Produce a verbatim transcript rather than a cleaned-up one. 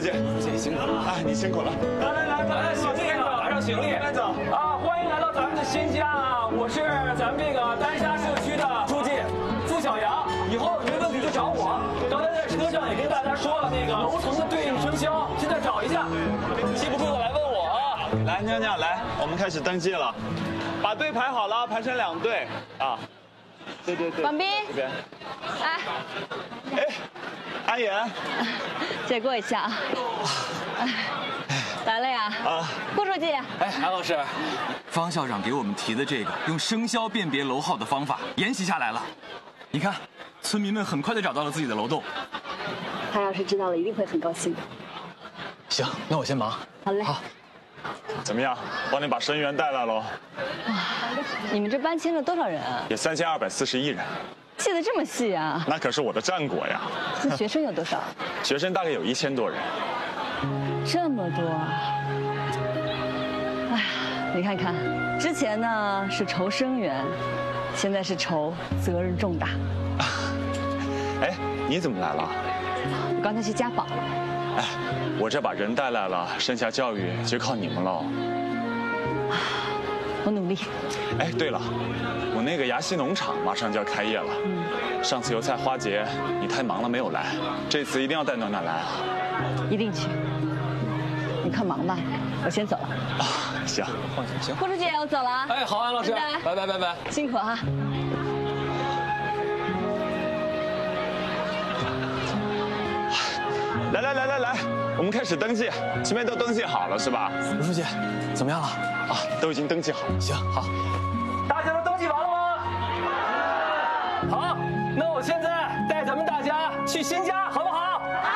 见， 谢谢辛苦了。 哎，你辛苦了。 来来来，来行李，拿上行李。班长啊，欢迎来到咱们的新家啊！我是咱们这个丹沙社区的书记付小杨。以后有没问题就找我。刚才在车上也跟大家说了，那个楼层的对应生肖，现在找一下。记不住的来问我啊。 来，娘娘来，我们开始登记了，把队排好了，排成两队啊。对对对。 王斌， 这边。 哎， 哎，安言。 借过一下啊。来了呀。啊。顾书记。 哎，韩老师，方校长给我们提的这个用生肖辨别楼号的方法沿袭下来了。你看，村民们很快就找到了自己的楼栋。 他要是知道了，一定会很高兴的。 行，那我先忙。 好嘞。 好。 怎么样？帮你把生源带来喽。 哇，你们这班签了多少人啊？ 有三千二百四十一人。 记得这么细啊？ 那可是我的战果呀。 那学生有多少？ 学生大概有一千多人。 这么多啊！哎呀，你看看，之前呢是筹生源，现在是筹责任重大。 哎，你怎么来了？ 我刚才去家访了。 哎，我这把人带来了，剩下教育就靠你们了。 我努力。 哎，对了，我那个牙溪农场马上就要开业了。嗯。上次油菜花节你太忙了没有来，这次一定要带暖暖来啊。 一定去。你看忙吧，我先走了。 啊，行， 放心，行。 顾书记，我走了。 哎，好，安老师，拜拜拜拜， 辛苦啊。 来来来来来，我们开始登记，前面都登记好了是吧？ 刘书记，怎么样了？ 啊，都已经登记好了。 行，好。 大家都登记完了吗？好，那我现在带咱们大家去新家，好不好？